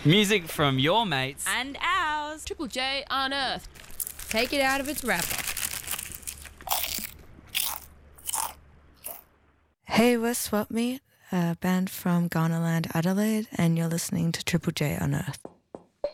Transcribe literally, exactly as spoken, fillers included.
Music from your mates. And ours. Triple J Unearthed. Take it out of its wrapper. Hey, we're Swap Meet, a band from Ghanaland, Adelaide, and you're listening to Triple J Unearthed.